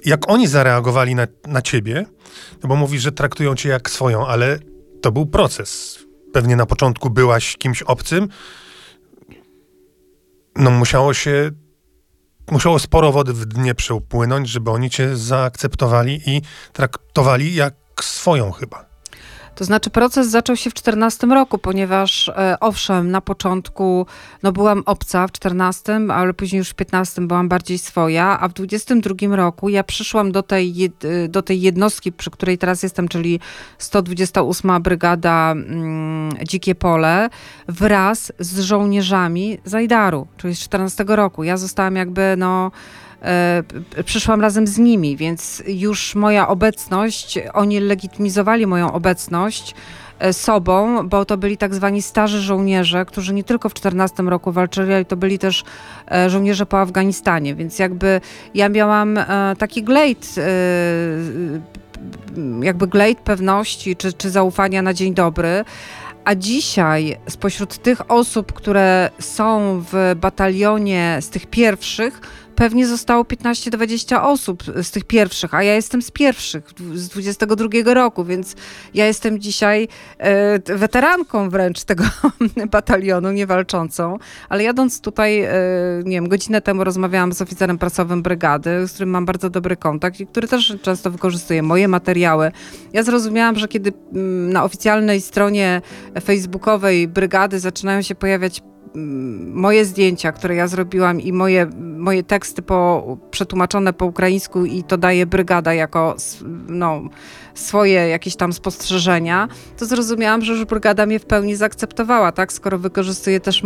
jak oni zareagowali na ciebie, no bo mówisz, że traktują cię jak swoją, ale to był proces. Pewnie na początku byłaś kimś obcym. No musiało sporo wody w dnie upłynąć, żeby oni cię zaakceptowali i traktowali jak swoją chyba. To znaczy proces zaczął się w 14 roku, ponieważ owszem, na początku byłam obca w 14, ale później już w 15 byłam bardziej swoja, a w 22 roku ja przyszłam do tej jednostki, przy której teraz jestem, czyli 128 Brygada Dzikie Pole, wraz z żołnierzami Zajdaru, czyli z 14 roku. Ja zostałam jakby przyszłam razem z nimi, więc już moja obecność, oni legitymizowali moją obecność sobą, bo to byli tak zwani starzy żołnierze, którzy nie tylko w 14 roku walczyli, ale to byli też żołnierze po Afganistanie, więc jakby ja miałam taki glejt pewności czy zaufania na dzień dobry. A dzisiaj spośród tych osób, które są w batalionie z tych pierwszych, pewnie zostało 15-20 osób z tych pierwszych, a ja jestem z pierwszych, z 22 roku, więc ja jestem dzisiaj weteranką wręcz tego batalionu, nie walczącą, ale jadąc tutaj, nie wiem, godzinę temu rozmawiałam z oficerem prasowym brygady, z którym mam bardzo dobry kontakt i który też często wykorzystuje moje materiały. Ja zrozumiałam, że kiedy na oficjalnej stronie facebookowej brygady zaczynają się pojawiać moje zdjęcia, które ja zrobiłam i moje teksty przetłumaczone po ukraińsku i to daje brygada jako swoje jakieś tam spostrzeżenia, to zrozumiałam, że już brygada mnie w pełni zaakceptowała, tak? Skoro wykorzystuje też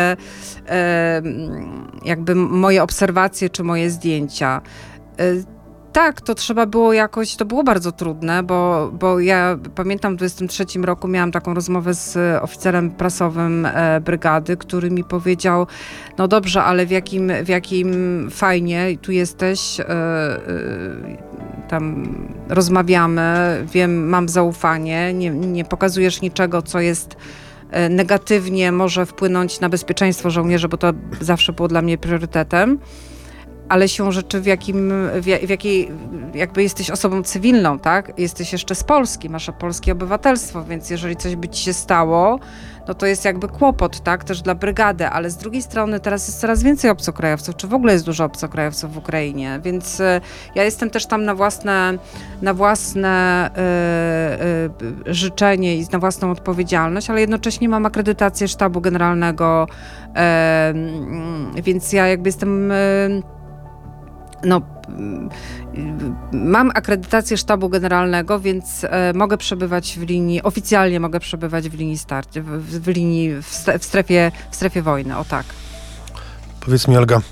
moje obserwacje czy moje zdjęcia. Tak, to trzeba było jakoś, to było bardzo trudne, bo ja pamiętam w 23 roku miałam taką rozmowę z oficerem prasowym brygady, który mi powiedział, no dobrze, ale w jakim fajnie tu jesteś, tam rozmawiamy, wiem, mam zaufanie, nie pokazujesz niczego, co jest negatywnie może wpłynąć na bezpieczeństwo żołnierzy, bo to zawsze było dla mnie priorytetem. Ale siłą rzeczy w jakiej jakby jesteś osobą cywilną, tak? Jesteś jeszcze z Polski, masz polskie obywatelstwo, więc jeżeli coś by ci się stało, no to jest jakby kłopot, tak? Też dla brygady, ale z drugiej strony teraz jest coraz więcej obcokrajowców, czy w ogóle jest dużo obcokrajowców w Ukrainie, więc ja jestem też tam na własne życzenie i na własną odpowiedzialność, ale jednocześnie mam akredytację sztabu generalnego, więc ja jakby jestem... mam akredytację sztabu generalnego, więc mogę przebywać oficjalnie mogę przebywać w linii starcia, w strefie wojny, o tak. Powiedz mi, Olga,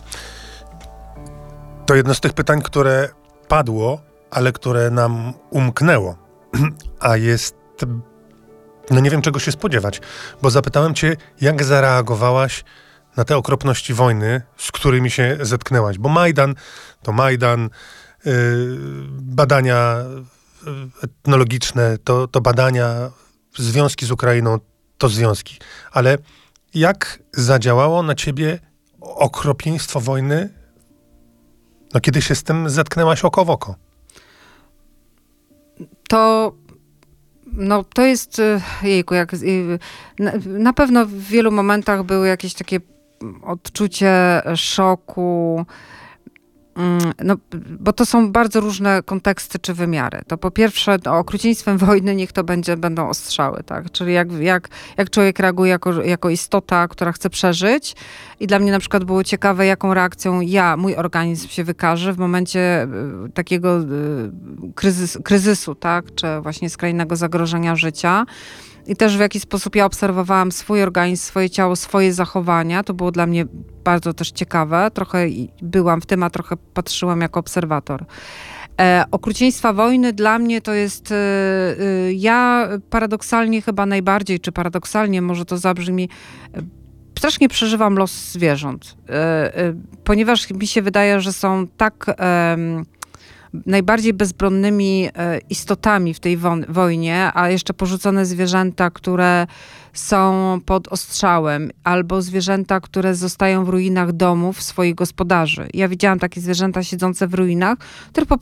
to jedno z tych pytań, które padło, ale które nam umknęło, a jest, nie wiem czego się spodziewać, bo zapytałem cię, jak zareagowałaś na te okropności wojny, z którymi się zetknęłaś. Bo Majdan to Majdan, badania etnologiczne to badania, związki z Ukrainą to związki. Ale jak zadziałało na ciebie okropieństwo wojny, kiedy się z tym zetknęłaś oko w oko? To jest, na pewno w wielu momentach były jakieś takie odczucie szoku, bo to są bardzo różne konteksty czy wymiary. To po pierwsze, okrucieństwem wojny niech to będą ostrzały, tak? Czyli jak człowiek reaguje jako istota, która chce przeżyć. I dla mnie na przykład było ciekawe, jaką reakcją mój organizm się wykaże w momencie takiego kryzysu, tak? Czy właśnie skrajnego zagrożenia życia. I też w jaki sposób ja obserwowałam swój organizm, swoje ciało, swoje zachowania. To było dla mnie bardzo też ciekawe. Trochę byłam w tym, a trochę patrzyłam jako obserwator. Okrucieństwa wojny dla mnie to jest, ja paradoksalnie chyba najbardziej, czy paradoksalnie może to zabrzmi, strasznie przeżywam los zwierząt. Ponieważ mi się wydaje, że są tak... najbardziej bezbronnymi istotami w tej wojnie, a jeszcze porzucone zwierzęta, które są pod ostrzałem, albo zwierzęta, które zostają w ruinach domów swoich gospodarzy. Ja widziałam takie zwierzęta siedzące w ruinach, które po